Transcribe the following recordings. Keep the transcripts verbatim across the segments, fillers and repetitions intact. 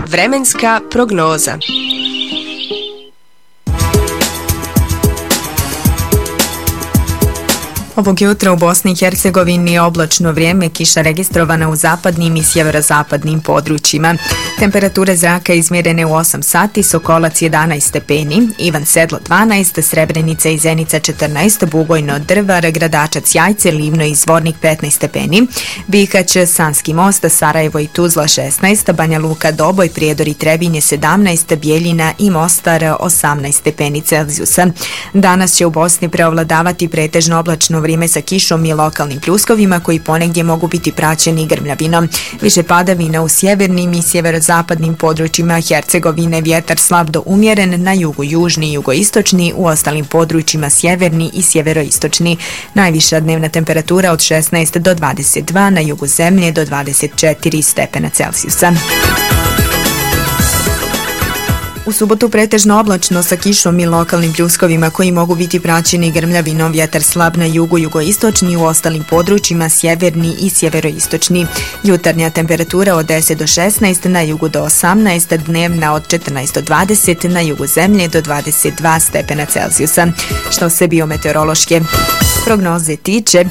Vremenska prognoza. Ovog jutra u Bosni i Hercegovini je oblačno vrijeme, kiša registrovana u zapadnim i sjeverozapadnim područjima. Temperature zraka izmjerene u osam sati, Sokolac jedanaest stepeni, Ivan Sedlo dvanaest, Srebrenica i Zenica četrnaest, Bugojno, Drvar, Gradačac, Jajce, Livno i Zvornik petnaest stepeni, Bihać, Sanski most, Sarajevo i Tuzla šesnaest, Banja Luka, Doboj, Prijedor i Trebinje sedamnaest, Bijeljina i Mostar osamnaest stepeni Celzijusa. Danas će u Bosni preovladavati pretežno oblačno vrijeme sa kišom i lokalnim pljuskovima koji ponegdje mogu biti praćeni grmljavinom. Više padavina u sjevernim i sjeverozapadnim područjima Hercegovine, vjetar slab do umjeren, na jugu južni i jugoistočni, u ostalim područjima sjeverni i sjeveroistočni. Najviša dnevna temperatura od šesnaest do dvadeset dva, na jugu zemlje do dvadeset četiri stepena Celzijusa. U subotu pretežno oblačno sa kišom i lokalnim pljuskovima koji mogu biti praćeni grmljavinom, vjetar slab na jugu, jugoistočni, u ostalim područjima sjeverni i sjeveroistočni. Jutarnja temperatura od deset do šesnaest, na jugu do osamnaest, dnevna od četrnaest do dvadeset, na jugu zemlje do dvadeset dva stepena Celzijusa. Što se biometeorološke prognoze tiče,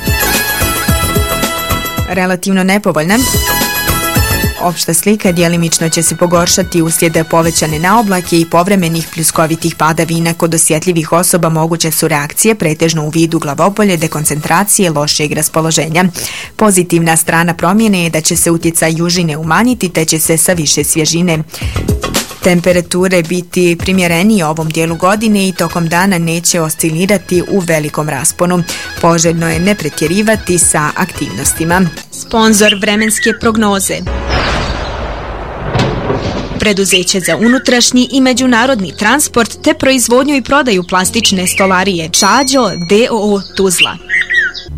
relativno nepovoljna. Opšta slika djelimično će se pogoršati uslijed povećane naoblake i povremenih pljuskovitih padavina. Kod osjetljivih osoba moguće su reakcije pretežno u vidu glavobolje, dekoncentracije, lošeg raspoloženja. Pozitivna strana promjene je da će se utjecaj južine umanjiti, te će se sa više svježine temperature biti primjerenije ovom dijelu godine i tokom dana neće oscilirati u velikom rasponu. Poželjno je ne pretjerivati sa aktivnostima. Sponzor vremenske prognoze. Preduzeće za unutrašnji i međunarodni transport te proizvodnju i prodaju plastične stolarije Čađo d o o Tuzla.